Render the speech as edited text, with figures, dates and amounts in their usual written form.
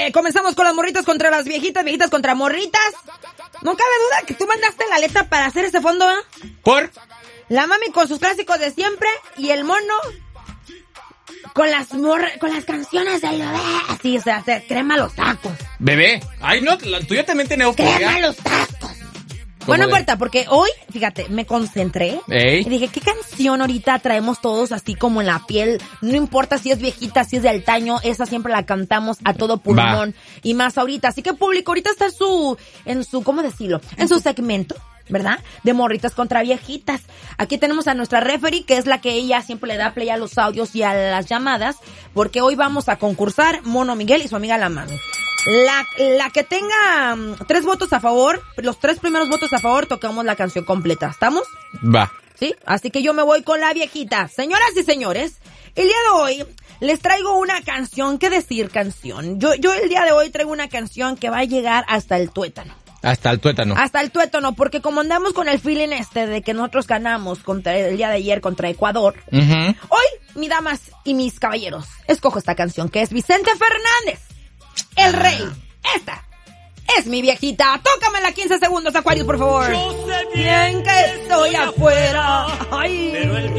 comenzamos con las morritas contra las viejitas, viejitas contra morritas. No cabe duda que tú mandaste la letra para hacer ese fondo, ¿eh? ¿Por? La mami con sus clásicos de siempre y el mono con las canciones del bebé. Así, o sea, crema los tacos. ¿Bebé? Ay, no, la tuya también tiene euforia. Crema los tacos. Bueno, no importa, porque hoy, fíjate, me concentré y dije, ¿qué canción ahorita traemos todos así como en la piel? No importa si es viejita, si es de antaño, esa siempre la cantamos a todo pulmón. Y más ahorita. Así que público, ahorita está en su, ¿cómo decirlo? En su segmento, ¿verdad? De morritas contra viejitas. Aquí tenemos a nuestra referee, que es la que ella siempre le da play a los audios y a las llamadas, porque hoy vamos a concursar Mono Miguel y su amiga la mami. La que tenga 3 votos a favor, los 3 primeros votos a favor, tocamos la canción completa. ¿Estamos? Va. ¿Sí? Así que yo me voy con la viejita. Señoras y señores, el día de hoy les traigo una canción. ¿Qué decir canción? Yo el día de hoy traigo una canción que va a llegar hasta el tuétano. Hasta el tuétano. Hasta el tuétano, porque como andamos con el feeling de que nosotros ganamos el día de ayer contra Ecuador, hoy, mis damas y mis caballeros, escojo esta canción, que es Vicente Fernández, El Rey. Esta es mi viejita. Tócamela 15 segundos, Aquarius, por favor. Yo sé bien que estoy afuera, Ay. pero el